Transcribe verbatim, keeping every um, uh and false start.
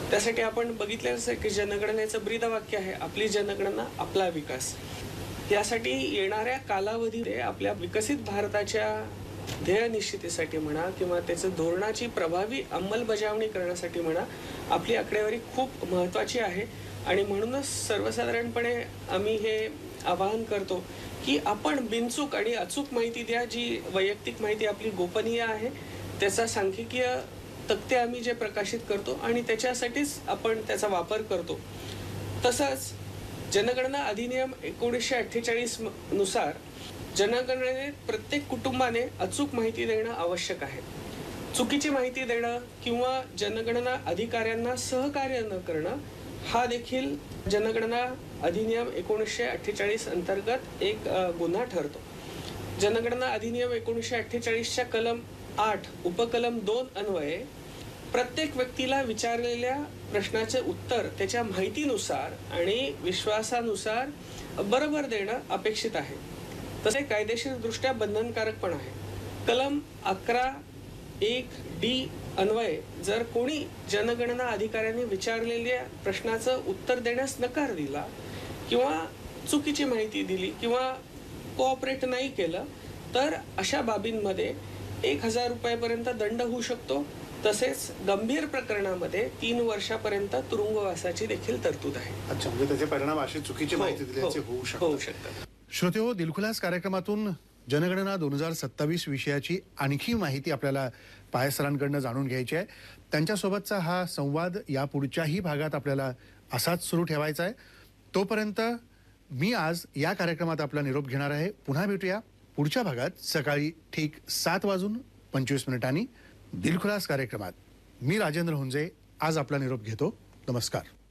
त्यासाठी आपण बघितलेलंच आहे की जनगणनेचं ब्रीदवाक्य आहे, आपली जनगणना आपला विकास. यासाठी येणाऱ्या कालावधीमध्ये आपल्या विकसित भारताच्या ध्येय निश्चितीसाठी म्हणा किंवा त्याचं धोरणाची प्रभावी अंमलबजावणी करण्यासाठी म्हणा, आपली आकडेवारी खूप महत्त्वाची आहे. आणि म्हणूनच सर्वसाधारणपणे आम्ही हे आवाहन करतो की आपण बिनचूक आणि अचूक माहिती द्या, जी वैयक्तिक माहिती आपली गोपनीय आहे. त्याचा सांख्यिकीय तक्ते आम्ही जे प्रकाशित करतो आणि त्याच्यासाठीच आपण त्याचा वापर करतो. तसंच जनगणना अधिनियम एकोणीसशे अठ्ठेचाळीस नुसार जनगणनेत प्रत्येक कुटुंबाने अचूक माहिती देणं आवश्यक आहे. चुकीची माहिती देणं किंवा जनगणना अधिकाऱ्यांना सहकार्य न करणं हा देखील जनगणना अधिनियम एकोणीसशे अठ्ठेचाळीस अंतर्गत एक गुन्हा ठरतो. जनगणना अधिनियम एकोणीसशे अठ्ठेचाळीसच्या कलम आठ उपकलम दोन अन्वये प्रत्येक व्यक्तीला विचारलेल्या प्रश्नाचे उत्तर त्याच्या माहितीनुसार आणि विश्वासानुसार बरोबर देणं अपेक्षित आहे. तसे कायदेशीरदृष्ट्या बंधनकारक पण आहे. कलम अकरा एक डी अन्वये जर कोणी जनगणना अधिकाऱ्यांनी विचारलेल्या प्रश्नाचं उत्तर देण्यास नकार दिला किंवा चुकीची माहिती दिली किंवा कोऑपरेट नाही केलं तर अशा बाबींमध्ये एक हजार रुपयापर्यंत दंड होऊ शकतो. तसेच गंभीर प्रकरणामध्ये तीन वर्षापर्यंत तुरुंगवासाची देखील तरतूद आहे. अच्छा, म्हणजे त्याचे परिणाम अशी चुकीची माहिती दिल्याचे होऊ शकतात. श्रोतेहो, दिलखुलास कार्यक्रमातून जनगणना दोन हजार सत्तावीस विषयाची आणखी माहिती आपल्याला पाय सरांकडनं जाणून घ्यायची आहे. त्यांच्यासोबतचा हा संवाद या पुढच्याही भागात आपल्याला असाच सुरू ठेवायचा आहे. तोपर्यंत मी आज या कार्यक्रमात आपला निरोप घेणार आहे. पुन्हा भेटूया पुढच्या भागात सकाळी ठीक सात वाजून पंचवीस मिनिटांनी दिलखुलास कार्यक्रमात. मी राजेंद्र हुंजे आज आपला निरोप घेतो. नमस्कार.